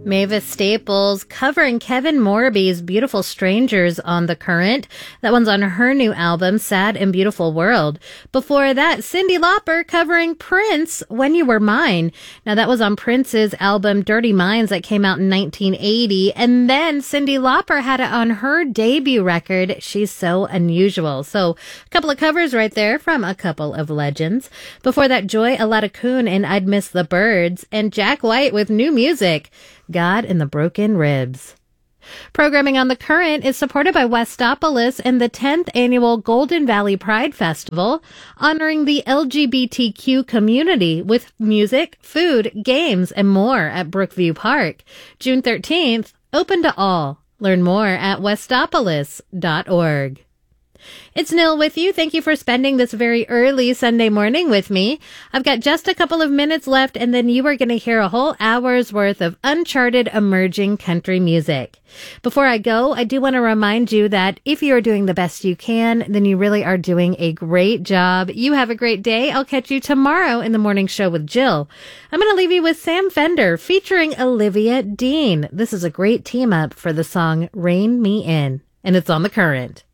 Mavis Staples covering Kevin Morby's Beautiful Strangers on The Current. That one's on her new album, Sad and Beautiful World. Before that, Cyndi Lauper covering Prince, When You Were Mine. Now, that was on Prince's album Dirty Minds that came out in 1980. And then Cyndi Lauper had it on her debut record, She's So Unusual. So, a couple of covers right there from a couple of legends. Before that, Joy Aladakun and I'd Miss the Birds. And Jack White with new music, God in the Broken Ribs. Programming on The Current is supported by Westopolis and the 10th annual Golden Valley Pride Festival, honoring the LGBTQ community with music, food, games, and more at Brookview Park. June 13th, open to all. Learn more at westopolis.org. It's Nil with you. Thank you for spending this very early Sunday morning with me. I've got just a couple of minutes left, and then you are going to hear a whole hour's worth of uncharted emerging country music. Before I go, I do want to remind you that if you are doing the best you can, then you really are doing a great job. You have a great day. I'll catch you tomorrow in the morning show with Jill. I'm going to leave you with Sam Fender featuring Olivia Dean. This is a great team up for the song Rein Me In, and it's on The Current.